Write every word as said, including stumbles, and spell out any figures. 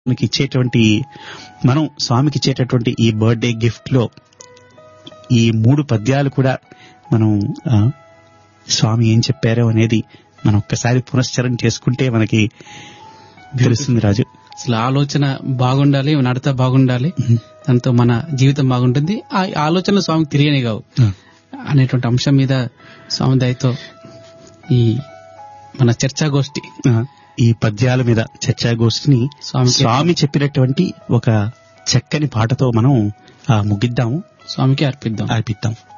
మనకి ఇచ్చేటువంటి మనం స్వామికి ఇచ్చేటటువంటి ఈ బర్త్డే గిఫ్ట్ లో ఈ మూడు పద్యాలు కూడా మనం ఆ, స్వామి ఏం చెప్పారో అనేది మనం ఒక్కసారి పునశ్చరణ చేసుకుంటే మనకి తెలుస్తుంది రాజు. అసలు ఆలోచన బాగుండాలి, నడత బాగుండాలి, దాంతో మన జీవితం బాగుంటుంది. ఆ ఆలోచనలు స్వామికి తెలియని కావు అనేటువంటి అంశం మీద స్వామి దయతో ఈ మన చర్చాగోష్ఠి, ఆ, ఈ పద్యాల మీద చర్చాగోష్ఠిని స్వామికి స్వామి చెప్పినటువంటి ఒక చక్కని పాటతో మనం ఆ, ముగిద్దాము, స్వామికి అర్పిద్దాం. అర్పిద్దాం.